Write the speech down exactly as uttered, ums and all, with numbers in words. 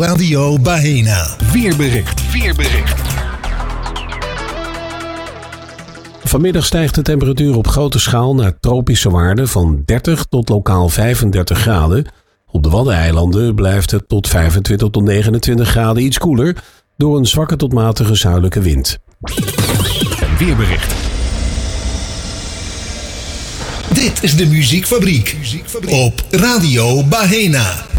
Radio Bahena. Weerbericht. Weerbericht. Vanmiddag stijgt de temperatuur op grote schaal naar tropische waarden van dertig tot lokaal vijfendertig graden. Op de Waddeneilanden blijft het tot vijfentwintig tot negenentwintig graden iets koeler door een zwakke tot matige zuidelijke wind. Weerbericht. Dit is de Muziekfabriek op Radio Bahena.